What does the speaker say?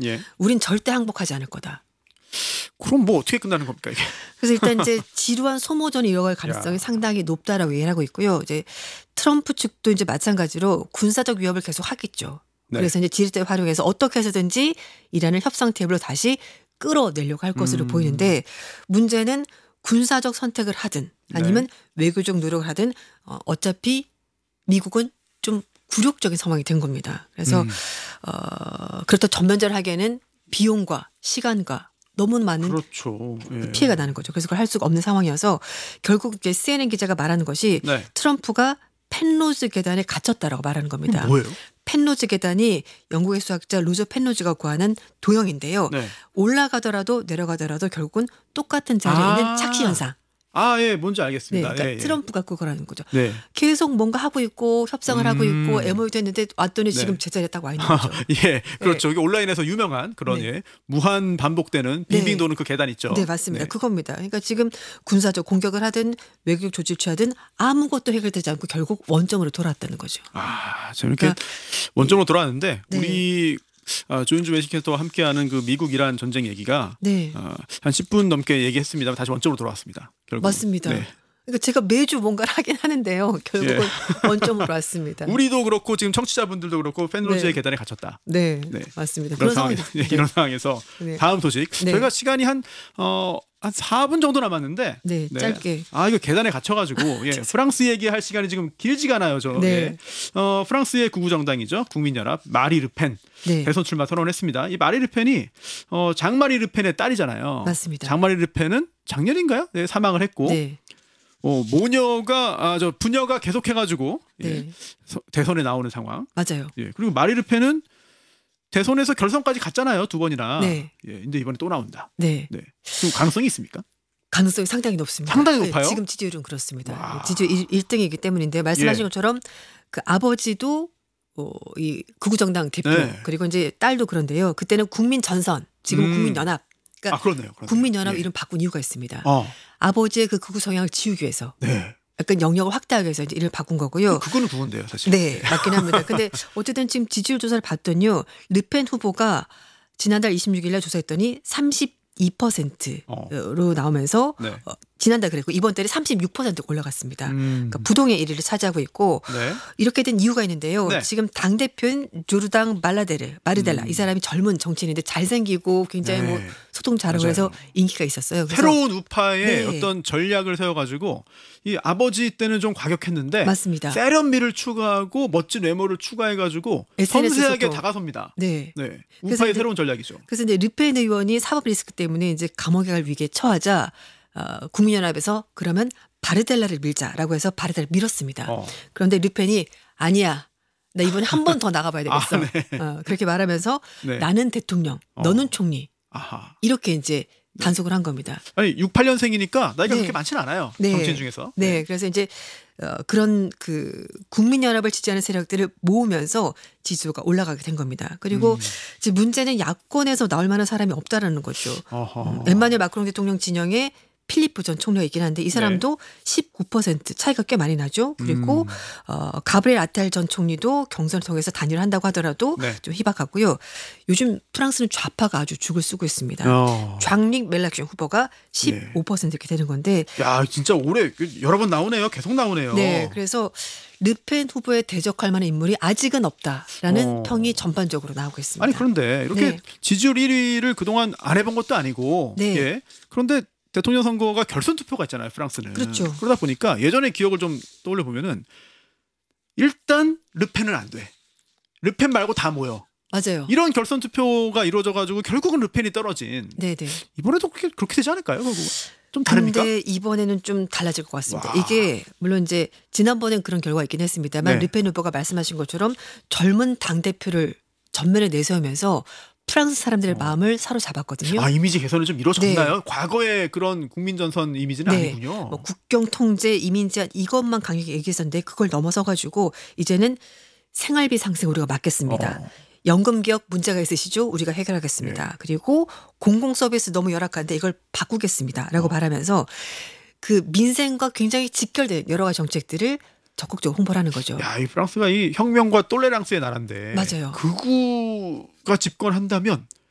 예. 우린 절대 항복하지 않을 거다. 그럼 뭐 어떻게 끝나는 겁니까 이게? 그래서 일단 이제 지루한 소모전이 이어갈 가능성이 상당히 높다라고 얘기하고 있고요. 이제 트럼프 측도 이제 마찬가지로 군사적 위협을 계속 하겠죠. 네. 그래서 이제 지렛대 활용해서 어떻게 해서든지 이란을 협상 테이블로 다시 끌어내려고 할 것으로 보이는데 문제는 군사적 선택을 하든 아니면 외교적 노력을 하든 어차피 미국은 좀 굴욕적인 상황이 된 겁니다. 그래서 그렇다 전면전하기에는 비용과 시간과 너무 많은 그렇죠. 예. 피해가 나는 거죠. 그래서 그걸 할 수가 없는 상황이어서 결국 이제 CNN 기자가 말하는 것이 네. 트럼프가 펜로즈 계단에 갇혔다라고 말하는 겁니다. 뭐예요? 펜로즈 계단이 영국의 수학자 로저 펜로즈가 구하는 도형인데요. 네. 올라가더라도 내려가더라도 결국은 똑같은 자리에 있는 착시 현상. 예, 뭔지 알겠습니다. 네, 그러니까 예, 예. 트럼프가 그거라는 거죠. 네. 계속 뭔가 하고 있고 협상을 하고 있고 MOU도 했는데 왔더니 지금 제자리에 딱 와 있는 거죠. 예, 그렇죠. 이게 온라인에서 유명한 그런 예, 무한 반복되는 빙빙 도는 그 계단 있죠. 네, 맞습니다. 그겁니다. 그러니까 지금 군사적 공격을 하든 외교적 조치를 취하든 아무것도 해결되지 않고 결국 원점으로 돌아왔다는 거죠. 지금 이렇게 원점으로 돌아왔는데 네. 우리 조윤주 외신캐스터와 함께하는 그 미국 이란 전쟁 얘기가 네. 한 10분 넘게 얘기했습니다만 다시 원점으로 돌아왔습니다. 결국. 맞습니다. 네. 그러니까 제가 매주 뭔가를 하긴 하는데요. 결국은 원점으로 왔습니다. 우리도 그렇고 지금 청취자분들도 그렇고 펜로즈의 네. 계단에 갇혔다. 네, 네. 맞습니다. 그런 그런 상황이 상황에서, 이런 상황에서 네. 다음 소식. 네. 저희가 시간이 한 4분 정도 남았는데. 네, 짧게. 이거 계단에 갇혀가지고 예, 프랑스 얘기할 시간이 지금 길지가 않아요. 네. 예. 프랑스의 극우 정당이죠. 국민연합 마리 르펜 네. 대선 출마 선언했습니다. 이 마리 르펜이 장마리 르펜의 딸이잖아요. 맞습니다. 장마리 르펜은 작년인가요? 네, 사망을 했고. 네. 모녀가 부녀가 계속해가지고 예, 네. 대선에 나오는 상황. 맞아요. 예, 그리고 마리 르펜은 대선에서 결선까지 갔잖아요, 2번이나. 네. 예, 근데 이번에 또 나온다. 네. 네. 그럼 가능성이 있습니까? 가능성이 상당히 높습니다. 상당히 높아요? 지금 지지율은 그렇습니다. 와. 지지율 1등이기 때문인데 말씀하신 예. 것처럼 그 아버지도 이 극우정당 대표 네. 그리고 이제 딸도 그런데요. 그때는 국민전선 지금 국민연합 그러니까 그렇네요. 국민연합 예. 이름 바꾼 이유가 있습니다. 아버지의 그 극우 성향을 지우기 위해서 네. 약간 영역을 확대하기 위해서 이제 이름을 바꾼 거고요. 그거는 그건데요, 사실. 네, 맞긴 합니다. 근데 어쨌든 지금 지지율 조사를 봤더니요. 르펜 후보가 지난달 26일 날 조사했더니 32%로 나오면서 네. 지난달 그랬고 이번 달에 36% 올라갔습니다. 그러니까 음. 부동의 1위를 차지하고 있고 네. 이렇게 된 이유가 있는데요. 네. 지금 당대표인 조르당 마르델라 이 사람이 젊은 정치인인데 잘생기고 굉장히 뭐 네. 소통 잘하고 맞아요. 해서 인기가 있었어요. 그래서 새로운 우파의 네. 어떤 전략을 세워가지고 이 아버지 때는 좀 과격했는데 맞습니다. 세련미를 추가하고 멋진 외모를 추가해가지고 SNS 섬세하게 소통. 다가섭니다. 네. 네. 그래서 우파의 이제 새로운 전략이죠. 그래서 이제 르펜 의원이 사법 리스크 때문에 이제 감옥에 갈 위기에 처하자 국민연합에서 그러면 바르델라를 밀자라고 해서 바르델라를 밀었습니다. 그런데 르펜이 아니야. 나 이번에 한 번 더 나가봐야 되겠어. 네. 그렇게 말하면서 네. 나는 대통령, 너는 총리. 아하. 이렇게 이제 단속을 한 겁니다. 아니 68년생이니까 나이가 네. 그렇게 많지는 않아요. 네. 정치인 중에서. 네, 그래서 이제 그런 그 국민연합을 지지하는 세력들을 모으면서 지지도가 올라가게 된 겁니다. 그리고 이제 문제는 야권에서 나올 만한 사람이 없다라는 거죠. 엠마누엘 마크롱 대통령 진영의 필리프 전 총리가 있긴 한데 이 사람도 19% 차이가 꽤 많이 나죠. 그리고 가브리엘 아탈 전 총리도 경선을 통해서 단일을 한다고 하더라도 네. 좀 희박하고요. 요즘 프랑스는 좌파가 아주 죽을 쓰고 있습니다. 장릭 멜라큐 후보가 15% 이렇게 되는 건데. 야, 진짜 올해 여러 번 나오네요. 계속 나오네요. 네, 그래서 르펜 후보에 대적할 만한 인물이 아직은 없다라는 평이 전반적으로 나오고 있습니다. 아니 그런데 이렇게 네. 지지율 1위를 그동안 안 해본 것도 아니고 네. 예. 그런데 대통령 선거가 결선 투표가 있잖아요. 프랑스는. 그렇죠. 그러다 보니까 예전의 기억을 좀 떠올려 보면은 일단 르펜은 안 돼. 르펜 말고 다 모여. 맞아요. 이런 결선 투표가 이루어져 가지고 결국은 르펜이 떨어진. 네네. 이번에도 그렇게 되지 않을까요? 결국은? 좀 다릅니까? 근데 이번에는 좀 달라질 것 같습니다. 와. 이게 물론 이제 지난번엔 그런 결과가 있긴 했습니다만 네. 르펜 후보가 말씀하신 것처럼 젊은 당대표를 전면에 내세우면서 프랑스 사람들의 마음을 사로잡았거든요. 이미지 개선이 좀 이루어졌나요? 네. 과거의 그런 국민 전선 이미지는 네. 아니군요. 뭐 국경 통제, 이민 제한 이것만 강하게 얘기했었는데 그걸 넘어서 가지고 이제는 생활비 상승 우리가 막겠습니다. 연금 개혁 문제가 있으시죠? 우리가 해결하겠습니다. 그리고 공공 서비스 너무 열악한데 이걸 바꾸겠습니다라고 말하면서 그 민생과 굉장히 직결된 여러 가지 정책들을 적극적으로 홍보를 하는 거죠. 야, 이 프랑스가 이 혁명과 똘레랑스의 나라인데 맞아요. 극우가 집권한다면